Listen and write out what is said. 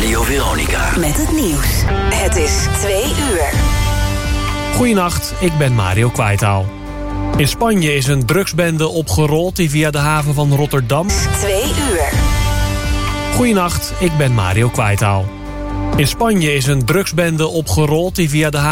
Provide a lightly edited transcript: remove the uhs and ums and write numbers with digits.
Radio Veronica. Met het nieuws. Het is 2 uur. Goedenacht, ik ben Mario Kwaitaal. In Spanje is een drugsbende opgerold die via de haven van Rotterdam... 2 uur. Goedenacht, ik ben Mario Kwaitaal. In Spanje is een drugsbende opgerold die via de haven...